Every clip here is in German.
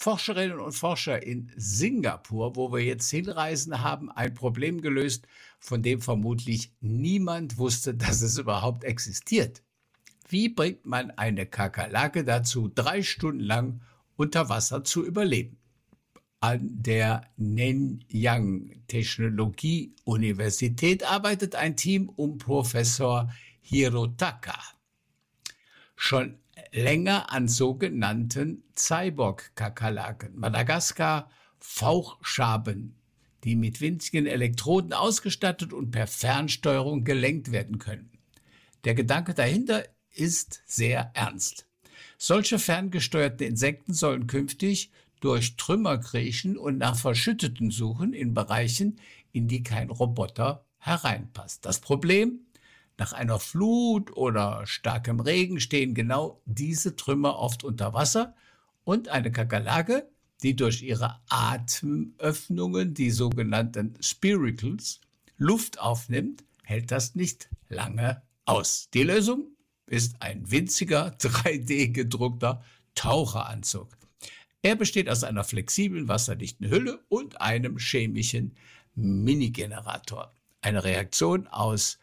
Forscherinnen und Forscher in Singapur, wo wir jetzt hinreisen, haben ein Problem gelöst, von dem vermutlich niemand wusste, dass es überhaupt existiert. Wie bringt man eine Kakerlake dazu, 3 Stunden lang unter Wasser zu überleben? An der Nanyang Technologie-Universität arbeitet ein Team um Professor Hirotaka schon länger an sogenannten Cyborg-Kakerlaken, Madagaskar-Fauchschaben, die mit winzigen Elektroden ausgestattet und per Fernsteuerung gelenkt werden können. Der Gedanke dahinter ist sehr ernst. Solche ferngesteuerten Insekten sollen künftig durch Trümmer kriechen und nach Verschütteten suchen in Bereichen, in die kein Roboter hereinpasst. Das Problem: Nach einer Flut oder starkem Regen stehen genau diese Trümmer oft unter Wasser und eine Kakerlake, die durch ihre Atemöffnungen, die sogenannten Spiracles, Luft aufnimmt, hält das nicht lange aus. Die Lösung ist ein winziger 3D-gedruckter Taucheranzug. Er besteht aus einer flexiblen, wasserdichten Hülle und einem chemischen Minigenerator. Eine Reaktion aus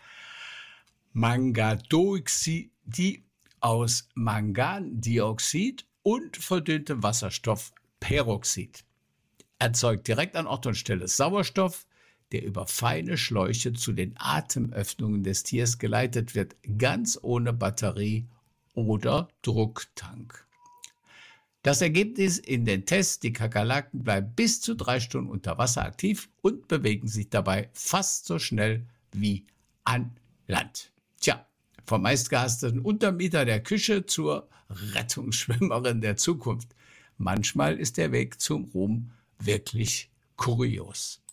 Mangadioxid und verdünntem Wasserstoffperoxid erzeugt direkt an Ort und Stelle Sauerstoff, der über feine Schläuche zu den Atemöffnungen des Tiers geleitet wird, ganz ohne Batterie oder Drucktank. Das Ergebnis in den Tests: Die Kakerlaken bleiben bis zu 3 Stunden unter Wasser aktiv und bewegen sich dabei fast so schnell wie an Land. Tja, vom meistgehassten Untermieter der Küche zur Rettungsschwimmerin der Zukunft. Manchmal ist der Weg zum Ruhm wirklich kurios.